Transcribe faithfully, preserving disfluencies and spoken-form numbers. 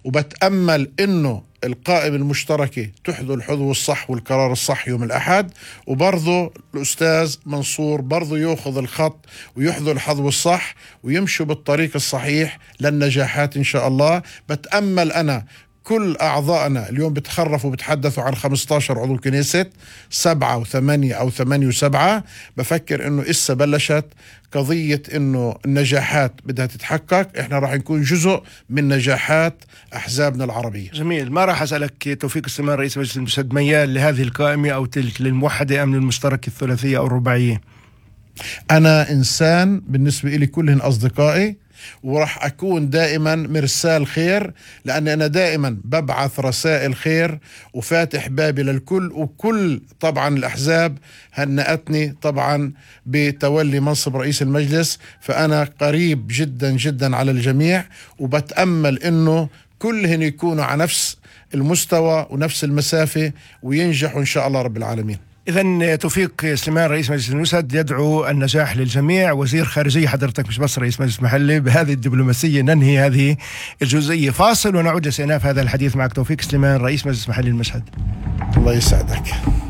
وبتأمل إنه القائمة المشتركة تحظى الحظو الصح والقرار الصح يوم الأحد، وبرضه الأستاذ منصور برضه يأخذ الخط ويحظى الحظو الصح ويمشوا بالطريق الصحيح للنجاحات إن شاء الله. بتأمل أنا كل أعضائنا اليوم بتخرفوا وبتحدثوا عن خمسة عشر عضو كنيسة، سبعة وثمانية أو ثمانية وسبعة. بفكر إنه إسا بلشت قضية إنه النجاحات بدها تتحقق، إحنا راح نكون جزء من نجاحات أحزابنا العربية. جميل. ما راح أسألك توفيق سليمان رئيس مجلس المشهد ميال لهذه القائمة أو تلك، للموحدة أم للمشترك الثلاثية أو الرباعية؟ أنا إنسان بالنسبة إلي كلهن أصدقائي، وراح أكون دائما مرسال خير، لأن أنا دائما ببعث رسائل خير وفاتح بابي للكل. وكل طبعا الأحزاب هنأتني طبعا بتولي منصب رئيس المجلس، فأنا قريب جدا جدا على الجميع، وبتأمل أنه كلهن يكونوا على نفس المستوى ونفس المسافة وينجحوا إن شاء الله رب العالمين. إذن توفيق سليمان رئيس مجلس المشهد يدعو النجاح للجميع. وزير خارجية حضرتك مش بس رئيس مجلس محلي. بهذه الدبلوماسية ننهي هذه الجزئية. فاصل ونعود لسئناف هذا الحديث معك توفيق سليمان رئيس مجلس محلي المشهد. الله يسعدك.